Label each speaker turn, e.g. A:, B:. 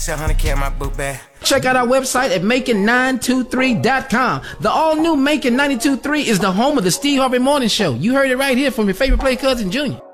A: 700K my book bag.
B: Check out our website at Macon923.com. The all-new Macon 92.3 is the home of the Steve Harvey Morning Show. You heard it right here from your favorite play cousin, Junior.